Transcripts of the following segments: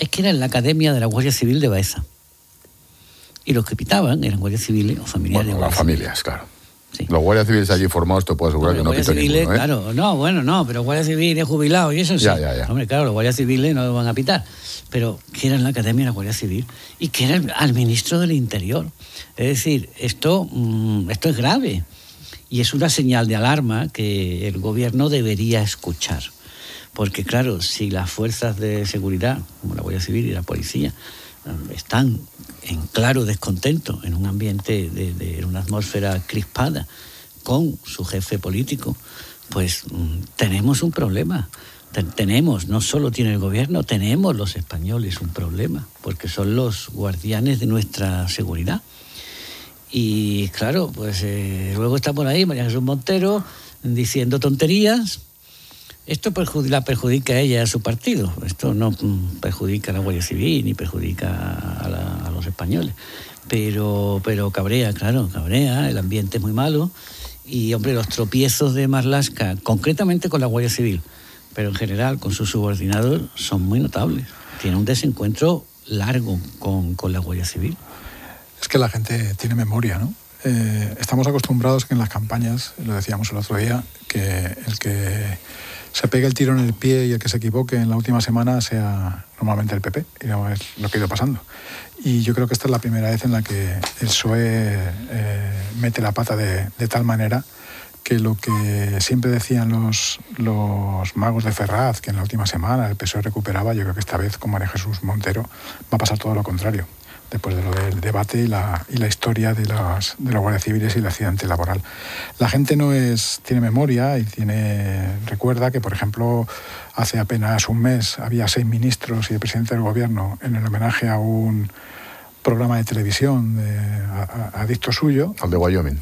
es que era en la Academia de la Guardia Civil de Baeza. Y los que pitaban eran guardias civiles o familiares. Bueno, las familias, civiles. claro. Sí. Los guardias civiles allí formados te puedo asegurar que no pitan ninguno, ¿eh? Claro, no, pero guardias civiles jubilados y eso sí. Ya. Hombre, claro, los guardias civiles no van a pitar. Pero que era en la Academia de la Guardia Civil y que era al ministro del Interior. Es decir, esto es grave y es una señal de alarma que el gobierno debería escuchar. Porque, claro, si las fuerzas de seguridad, como la Guardia Civil y la policía, están en claro descontento en un ambiente de una atmósfera crispada con su jefe político, pues tenemos un problema. Tenemos, no solo tiene el gobierno, tenemos los españoles un problema, porque son los guardianes de nuestra seguridad. Y claro, pues luego está por ahí María Jesús Montero diciendo tonterías. Esto la perjudica a ella y a su partido. Esto no perjudica a la Guardia Civil ni perjudica a los españoles. Pero cabrea, el ambiente es muy malo. Y, hombre, los tropiezos de Marlaska, concretamente con la Guardia Civil, pero en general con sus subordinados, son muy notables. Tiene un desencuentro largo con la Guardia Civil. Es que la gente tiene memoria, ¿no? Estamos acostumbrados que en las campañas, lo decíamos el otro día, que el que se pegue el tiro en el pie y el que se equivoque en la última semana sea normalmente el PP, y no es lo que ha ido pasando. Y yo creo que esta es la primera vez en la que el PSOE mete la pata de tal manera que lo que siempre decían los magos de Ferraz, que en la última semana el PSOE recuperaba, yo creo que esta vez con María Jesús Montero va a pasar todo lo contrario, después de lo del debate y la historia de los guardias civiles y el accidente laboral. La gente tiene memoria y recuerda que, por ejemplo, hace apenas un mes había 6 ministros y el presidente del gobierno en el homenaje a un programa de televisión adicto suyo. Al de Wyoming.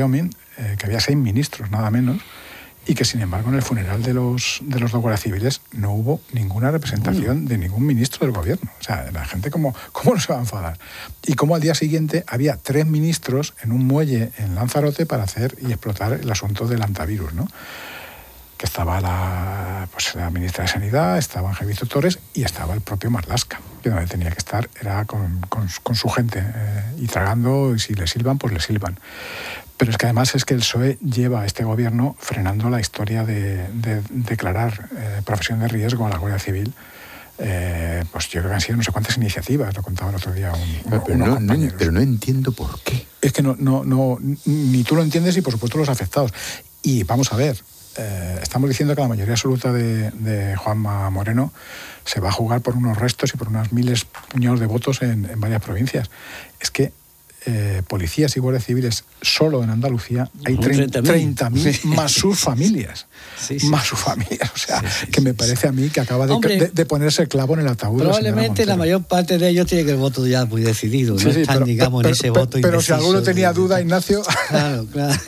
Que había 6 ministros, nada menos, y que, sin embargo, en el funeral de los dos guardias civiles no hubo ninguna representación de ningún ministro del gobierno. O sea, la gente, ¿cómo no se va a enfadar? Y como al día siguiente había 3 ministros en un muelle en Lanzarote para hacer y explotar el asunto del antivirus, ¿no? Que estaba la ministra de Sanidad, estaba Ángel Víctor Torres y estaba el propio Marlaska, que donde tenía que estar era con su gente y tragando, y si le silban, pues le silban. Pero es que además es que el PSOE lleva a este gobierno frenando la historia de declarar profesión de riesgo a la Guardia Civil. Pues yo creo que han sido no sé cuántas iniciativas, lo contaba el otro día unos compañeros. Pero no entiendo por qué. Es que no, ni tú lo entiendes y por supuesto los afectados. Y vamos a ver, estamos diciendo que la mayoría absoluta de Juanma Moreno se va a jugar por unos restos y por unos puñados de votos en varias provincias. Es que policías y guardias civiles solo en Andalucía hay 30.000 más sus familias. Más sus familias. O sea, que me parece a mí que acaba de ponerse el clavo en el ataúd. Probablemente la mayor parte de ellos tiene que el voto ya muy decidido. No están, digamos, en ese voto indeciso. Pero si alguno tenía duda, Ignacio... Claro.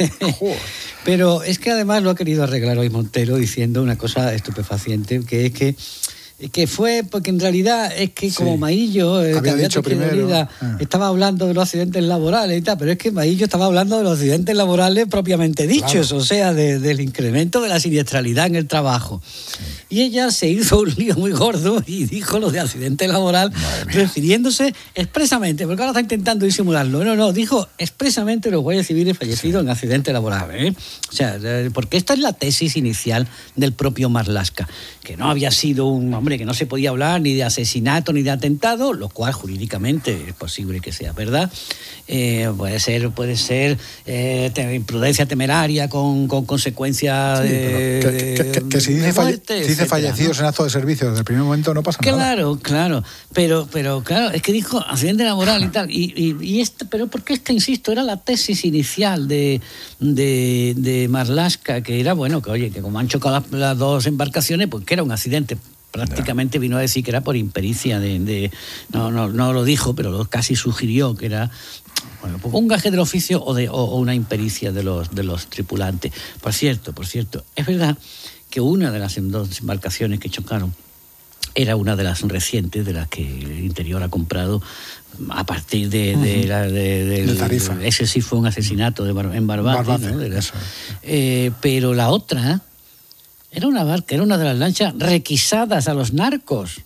Pero es que además lo ha querido arreglar hoy Montero diciendo una cosa estupefaciente, que es que fue porque en realidad es que como Maillo, había dicho primero, estaba hablando de los accidentes laborales y tal, pero es que Maillo estaba hablando de los accidentes laborales propiamente dichos, claro. O sea, del incremento de la siniestralidad en el trabajo. Sí. Y ella se hizo un lío muy gordo y dijo lo de accidente laboral, refiriéndose expresamente, porque ahora está intentando disimularlo. No, dijo expresamente los guardias civiles fallecidos en accidente laboral. O sea, porque esta es la tesis inicial del propio Marlaska, que no había sido que no se podía hablar ni de asesinato ni de atentado, lo cual jurídicamente es posible que sea verdad. Puede ser imprudencia temeraria con consecuencia que si dice muerte, dice fallecidos, ¿no? En acto de servicio desde el primer momento no pasa nada. Claro, pero claro, es que dijo accidente laboral y tal, pero porque insisto, era la tesis inicial de Marlaska, que era que como han chocado las 2 embarcaciones, pues que era un accidente. Prácticamente vino a decir que era por impericia no lo dijo, pero casi sugirió que era un gaje del oficio o una impericia de los tripulantes. Por cierto, es verdad que una de las 2 embarcaciones que chocaron era una de las recientes de las que el Interior ha comprado a partir de Tarifa. Ese sí fue un asesinato en Barbate, ¿no? Pero la otra era una barca, era una de las lanchas requisadas a los narcos.